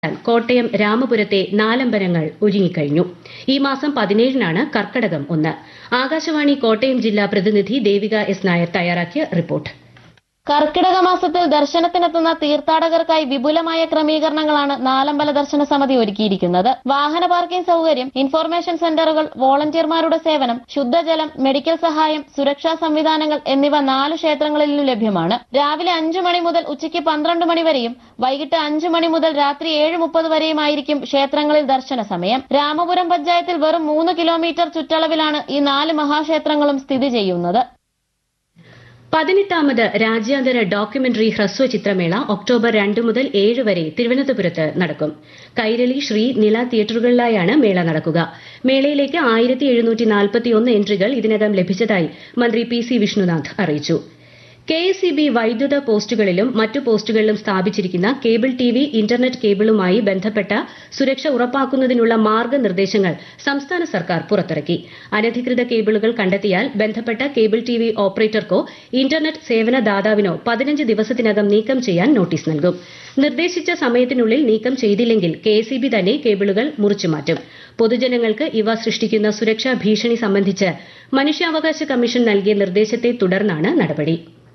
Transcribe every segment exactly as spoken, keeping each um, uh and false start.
കോട്ടയം രാമപുരത്തെ നാലമ്പലങ്ങൾ ഒരുങ്ങിക്കഴിഞ്ഞു. ഈ മാസം പതിനേഴിനാണ് കർക്കടകം ഒന്ന്. ആകാശവാണി കോട്ടയം ജില്ലാ പ്രതിനിധി ദേവിക എസ് നായർ തയ്യാറാക്കിയ റിപ്പോർട്ട്. കർക്കിടക മാസത്തിൽ ദർശനത്തിനെത്തുന്ന തീർത്ഥാടകർക്കായി വിപുലമായ ക്രമീകരണങ്ങളാണ് നാലമ്പല ദർശന സമിതി ഒരുക്കിയിരിക്കുന്നത്. വാഹന പാർക്കിംഗ് സൗകര്യം, ഇൻഫോർമേഷൻ സെന്ററുകൾ, വോളണ്ടിയർമാരുടെ സേവനം, ശുദ്ധജലം, മെഡിക്കൽ സഹായം, സുരക്ഷാ സംവിധാനങ്ങൾ എന്നിവ നാല് ക്ഷേത്രങ്ങളിലും ലഭ്യമാണ്. രാവിലെ അഞ്ചു മണി മുതൽ ഉച്ചയ്ക്ക് പന്ത്രണ്ട് മണി വരെയും വൈകിട്ട് അഞ്ചു മണി മുതൽ രാത്രി ഏഴ് മുപ്പത് വരെയുമായിരിക്കും ക്ഷേത്രങ്ങളിൽ ദർശന സമയം. രാമപുരം പഞ്ചായത്തിൽ വെറും മൂന്ന് കിലോമീറ്റർ ചുറ്റളവിലാണ് ഈ നാല് മഹാക്ഷേത്രങ്ങളും സ്ഥിതി ചെയ്യുന്നത്. പതിനെട്ടാമത് രാജ്യാന്തര ഡോക്യുമെന്ററി ഹ്രസ്വ ചിത്രമേള ഒക്ടോബർ രണ്ട് മുതൽ ഏഴ് വരെ തിരുവനന്തപുരത്ത് നടക്കും. കൈരളി, ശ്രീ, നില തിയേറ്ററുകളിലായാണ് മേള നടക്കുക. മേളയിലേക്ക് ആയിരത്തി എഴുന്നൂറ്റി നാൽപ്പത്തിയൊന്ന് എൻട്രികൾ ഇതിനകം ലഭിച്ചതായി മന്ത്രി പി സി വിഷ്ണുനാഥ് അറിയിച്ചു. കെ എസ് ഇ ബി വൈദ്യുത പോസ്റ്റുകളിലും മറ്റു പോസ്റ്റുകളിലും സ്ഥാപിച്ചിരിക്കുന്ന കേബിൾ ടി വി, ഇന്റർനെറ്റ് കേബിളുമായി ബന്ധപ്പെട്ട സുരക്ഷ ഉറപ്പാക്കുന്നതിനുള്ള മാർഗനിർദ്ദേശങ്ങൾ സംസ്ഥാന സർക്കാർ പുറത്തിറക്കി. അനധികൃത കേബിളുകൾ കണ്ടെത്തിയാൽ ബന്ധപ്പെട്ട കേബിൾ ടി വി ഓപ്പറേറ്റർക്കോ ഇന്റർനെറ്റ് സേവനദാതാവിനോ പതിനഞ്ച് ദിവസത്തിനകം നീക്കം ചെയ്യാൻ നോട്ടീസ് നൽകും. നിർദ്ദേശിച്ച സമയത്തിനുള്ളിൽ നീക്കം ചെയ്തില്ലെങ്കിൽ കെ എസ് ഇ ബി തന്നെ കേബിളുകൾ മുറിച്ചുമാറ്റും. പൊതുജനങ്ങൾക്ക് ഇവ സൃഷ്ടിക്കുന്ന സുരക്ഷാ ഭീഷണി സംബന്ധിച്ച് മനുഷ്യാവകാശ കമ്മീഷൻ നൽകിയ നിർദ്ദേശത്തെ തുടർന്നാണ് നടപടി.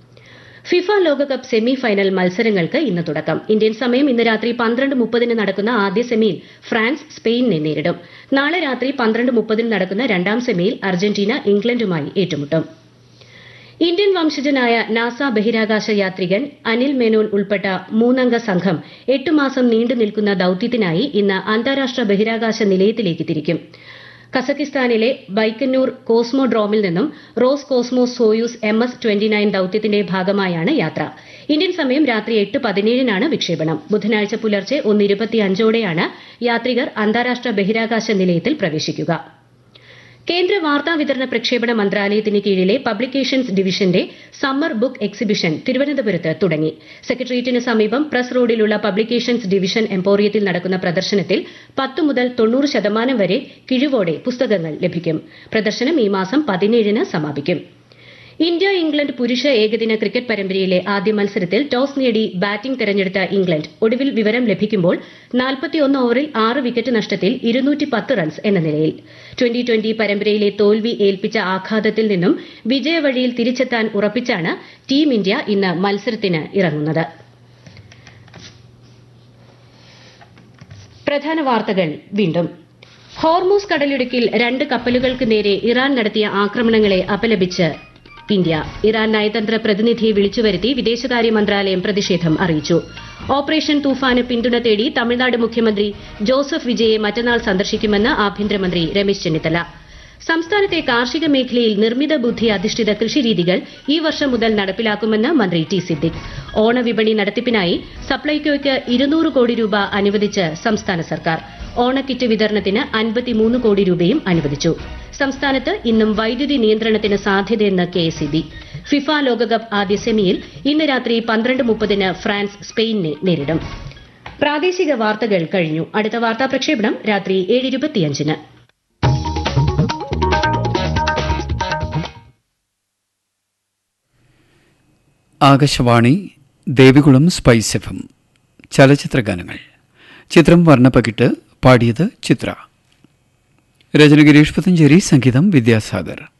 ഫിഫ ലോകകപ്പ് സെമി ഫൈനൽ മത്സരങ്ങൾക്ക് ഇന്ന് തുടക്കം. ഇന്ത്യൻ സമയം ഇന്ന് രാത്രി പന്ത്രണ്ട് മുപ്പതിന് നടക്കുന്ന ആദ്യ സെമിയിൽ ഫ്രാൻസ് സ്പെയിനിനെ നേരിടും. നാളെ രാത്രി പന്ത്രണ്ട് മുപ്പതിന് നടക്കുന്ന രണ്ടാം സെമിയിൽ അർജന്റീന ഇംഗ്ലണ്ടുമായി ഏറ്റുമുട്ടും. ഇന്ത്യൻ വംശജനായ നാസ ബഹിരാകാശ യാത്രികൻ അനിൽ മേനോൻ ഉൾപ്പെട്ട മൂന്നംഗ സംഘം എട്ട് മാസം നീണ്ടു നിൽക്കുന്ന ദൌത്യത്തിനായി ഇന്ന് അന്താരാഷ്ട്ര ബഹിരാകാശ നിലയത്തിലേക്ക് തിരിക്കും. കസക്കിസ്ഥാനിലെ ബൈക്കന്നൂർ കോസ്മോഡ്രോമിൽ നിന്നും rose cosmos Soyuz M S twenty nine ദൌത്യത്തിന്റെ ഭാഗമായാണ് യാത്ര. ഇന്ത്യൻ സമയം രാത്രി എട്ട് പതിനേഴിനാണ് വിക്ഷേപണം. ബുധനാഴ്ച പുലർച്ചെ ഒന്ന് ഇരുപത്തിയഞ്ചോടെയാണ് യാത്രികർ അന്താരാഷ്ട്ര ബഹിരാകാശ നിലയത്തിൽ പ്രവേശിക്കുക. കേന്ദ്ര വാർത്താവിതരണ പ്രക്ഷേപണ മന്ത്രാലയത്തിന് കീഴിലെ പബ്ലിക്കേഷൻസ് ഡിവിഷന്റെ സമ്മർ ബുക്ക് എക്സിബിഷൻ തിരുവനന്തപുരത്ത് തുടങ്ങി. സെക്രട്ടേറിയറ്റിന് സമീപം പ്രസ് റോഡിലുള്ള പബ്ലിക്കേഷൻസ് ഡിവിഷൻ എംപോറിയത്തിൽ നടക്കുന്ന പ്രദർശനത്തിൽ പത്ത് മുതൽ തൊണ്ണൂറ് ശതമാനം വരെ കിഴിവോടെ പുസ്തകങ്ങൾ ലഭിക്കും. പ്രദർശനം ഈ മാസം പതിനേഴിന് സമാപിക്കും. ഇന്ത്യ ഇംഗ്ലണ്ട് പുരുഷ ഏകദിന ക്രിക്കറ്റ് പരമ്പരയിലെ ആദ്യ മത്സരത്തിൽ ടോസ് നേടി ബാറ്റിംഗ് തെരഞ്ഞെടുത്ത ഇംഗ്ലണ്ട് ഒടുവിൽ വിവരം ലഭിക്കുമ്പോൾ നാൽപ്പത്തിയൊന്ന് ഓവറിൽ ആറ് വിക്കറ്റ് നഷ്ടത്തിൽ ഇരുന്നൂറ്റി പത്ത് റൺസ് എന്ന നിലയിൽ. ട്വന്റി ട്വന്റി പരമ്പരയിലെ തോൽവി ഏൽപ്പിച്ച ആഘാതത്തിൽ നിന്നും വിജയവഴിയിൽ തിരിച്ചെത്താൻ ഉറപ്പിച്ചാണ് ടീം ഇന്ത്യ ഇന്ന് മത്സരത്തിന് ഇറങ്ങുന്നത്. പ്രധാന വാർത്തകൾ വീണ്ടും. ഹോർമൂസ് കടലിടുക്കിൽ രണ്ട് കപ്പലുകൾക്ക് നേരെ ഇറാൻ നടത്തിയ ആക്രമണങ്ങളെ അപലപിച്ച് ഇന്ത്യ. ഇറാൻ നയതന്ത്ര പ്രതിനിധിയെ വിളിച്ചുവരുത്തി വിദേശകാര്യ മന്ത്രാലയം പ്രതിഷേധം അറിയിച്ചു. ഓപ്പറേഷൻ തൂഫാന് പിന്തുണ തേടി തമിഴ്നാട് മുഖ്യമന്ത്രി ജോസഫ് വിജയെ മറ്റന്നാൾ സന്ദർശിക്കുമെന്ന് ആഭ്യന്തരമന്ത്രി രമേശ് ചെന്നിത്തല. സംസ്ഥാനത്തെ കാർഷിക മേഖലയിൽ നിർമ്മിത ബുദ്ധി അധിഷ്ഠിത കൃഷിരീതികൾ ഈ വർഷം മുതൽ നടപ്പിലാക്കുമെന്ന് മന്ത്രി ടി സിദ്ദിഖ്. ഓണവിപണി നടത്തിപ്പിനായി സപ്ലൈകോയ്ക്ക് ഇരുന്നൂറ് കോടി രൂപ അനുവദിച്ച് സംസ്ഥാന സർക്കാർ. ഓണക്കിറ്റ് വിതരണത്തിന് അൻപത്തിമൂന്ന് കോടി രൂപയും അനുവദിച്ചു. സംസ്ഥാനത്ത് ഇന്നും വൈദ്യുതി നിയന്ത്രണത്തിന് സാധ്യതയെന്ന് K S E B. FIFA ലോകകപ്പ് ആദ്യ സെമിയിൽ ഇന്ന് രാത്രി പന്ത്രണ്ട് മുപ്പതിന് ഫ്രാൻസ് സ്പെയിനിനെ നേരിടും. പ്രാദേശിക വാർത്തകൾ കഴിഞ്ഞു. അടുത്ത വാർത്താ പ്രക്ഷേപണം രാത്രി ഏഴ് ഇരുപത്തിയഞ്ചിന്. Akashvani Devikulam spice F M ചലച്ചിത്ര ഗാനങ്ങൾ. ചിത്രം വർണ്ണപ്പകിട്ട്. പാടിയത് ചിത്ര. രചന ഗിരീഷ് പത്തഞ്ചേരി, സംഗീതം വിദ്യാസാഗർ.